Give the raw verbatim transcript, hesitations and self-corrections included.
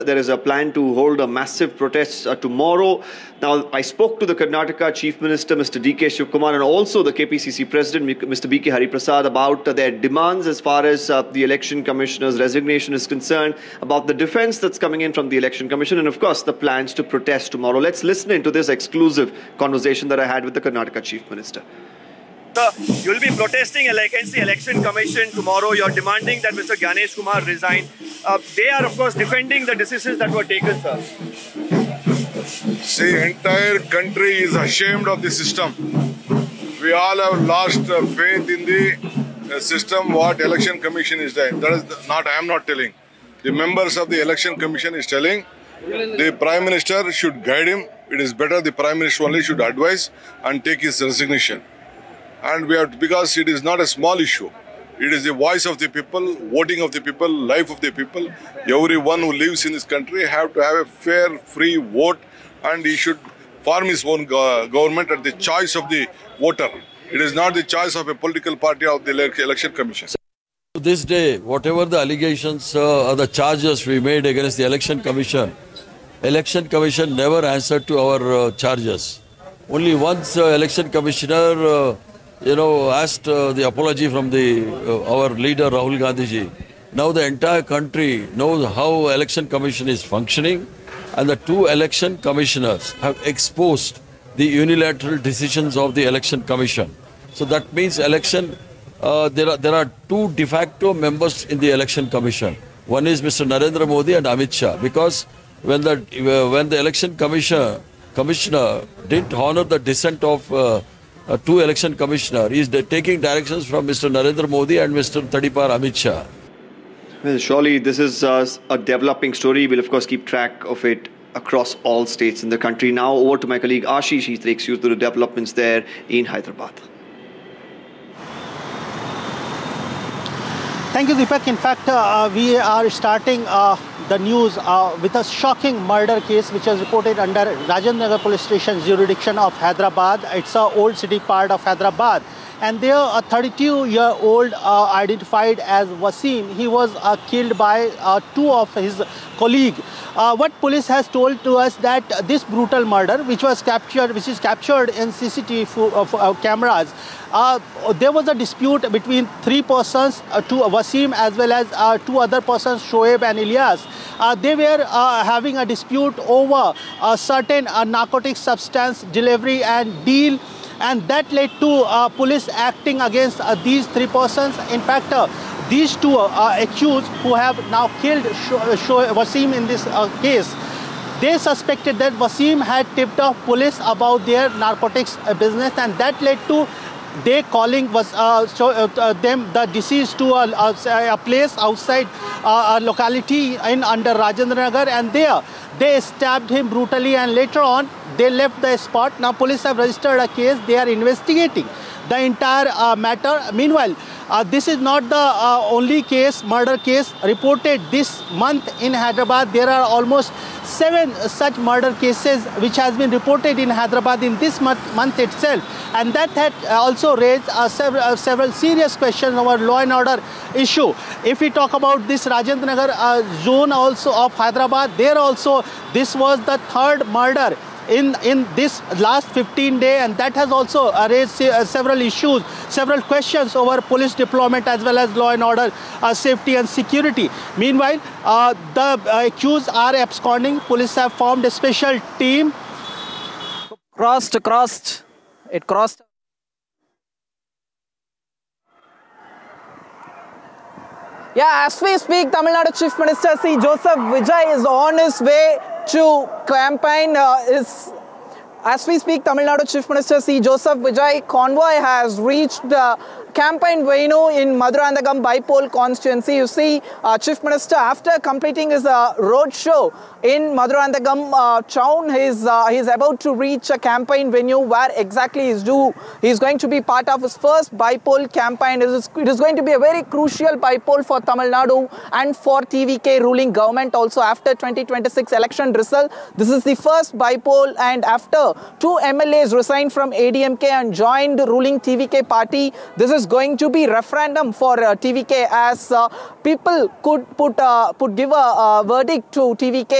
There is a plan to hold a massive protest uh, tomorrow. Now, I spoke to the Karnataka Chief Minister, Mister D K Shivkumar, and also the K P C C President, Mister B K Hariprasad, about uh, their demands as far as uh, the Election Commissioner's resignation is concerned, about the defense that's coming in from the Election Commission, and of course, the plans to protest tomorrow. Let's listen into this exclusive conversation that I had with the Karnataka Chief Minister. Sir, you will be protesting against the Election Commission tomorrow. You are demanding that Mister Gyanesh Kumar resign. Uh, they are, of course, defending the decisions that were taken, sir. See, entire country is ashamed of the system. We all have lost uh, faith in the uh, system, what Election Commission is doing. That is not, I am not telling. The members of the Election Commission is telling. The Prime Minister should guide him. It is better the Prime Minister only should advise and take his resignation. And we have, because it is not a small issue. It is the voice of the people, voting of the people, life of the people. Everyone who lives in this country have to have a fair, free vote, and he should form his own go government at the choice of the voter. It is not the choice of a political party or the Election Commission. This day, whatever the allegations uh, or the charges we made against the Election Commission, Election Commission never answered to our uh, charges. Only once uh, Election Commissioner uh, you know, asked uh, the apology from the uh, our leader Rahul Gandhi ji. Now the entire country knows how Election Commission is functioning, and the two election commissioners have exposed the unilateral decisions of the Election Commission. So that means election, uh, there are there are two de facto members in the Election Commission. One is Mister Narendra Modi and Amit Shah, because when the uh, when the Election Commissioner commissioner didn't honor the dissent of Uh, Uh, two election commissioner, he is taking directions from Mister Narendra Modi and Mister Tadipar Amit Shah. Well, surely this is uh, a developing story. We'll, of course, keep track of it across all states in the country. Now, over to my colleague Ashish. He takes you through the developments there in Hyderabad. Thank you, Deepak. In fact, uh, we are starting uh, the news uh, with a shocking murder case which was reported under Rajendra Nagar Police Station jurisdiction of Hyderabad. It's a old city part of Hyderabad. And there a thirty-two-year-old uh, identified as Wasim, he was uh, killed by uh, two of his colleagues. Uh, what police has told to us that this brutal murder, which was captured, which is captured in C C T V uh, uh, cameras, uh, there was a dispute between three persons, uh, two Wasim as well as uh, two other persons, Shoaib and Ilyas. Uh, they were uh, having a dispute over a certain uh, narcotic substance delivery and deal. And that led to uh, police acting against uh, these three persons. In fact, uh, these two uh, accused who have now killed Sho Sho Wasim in this uh, case, they suspected that Wasim had tipped off police about their narcotics uh, business, and that led to they calling was uh, so, uh, them the deceased to a, a, a place outside uh, a locality in under Rajendra Nagar, and there they stabbed him brutally, and later on they left the spot. Now police have registered a case. They are investigating the entire uh, matter. Meanwhile, uh, this is not the uh, only case, murder case reported this month in Hyderabad. There are almost seven such murder cases which has been reported in Hyderabad in this month, month itself, and that had also raised uh, several, uh, several serious questions over law and order issue. If we talk about this Rajendra Nagar uh, zone also of Hyderabad, there also this was the third murder in in this last fifteen days, and that has also uh, raised uh, several issues, several questions over police deployment as well as law and order, uh, safety and security. Meanwhile, uh, the uh, accused are absconding. Police have formed a special team. Crossed, crossed, it crossed. Yeah, as we speak, Tamil Nadu Chief Minister C. Joseph Vijay is on his way to campaign. Uh, is as we speak, Tamil Nadu Chief Minister C. Joseph Vijay convoy has reached the campaign venue in Maduranthagam Bipole constituency. You see, uh, Chief Minister, after completing his uh, road show in Maduranthagam uh, town, he's uh, he's about to reach a campaign venue where exactly he's due. He's going to be part of his first Bipole campaign. It is, it is going to be a very crucial Bipole for Tamil Nadu and for T V K ruling government also after twenty twenty-six election result. This is the first Bipole, and after two M L As resigned from A D M K and joined the ruling T V K party, this is is going to be referendum for uh, T V K, as uh, people could put uh, put give a uh, verdict to T V K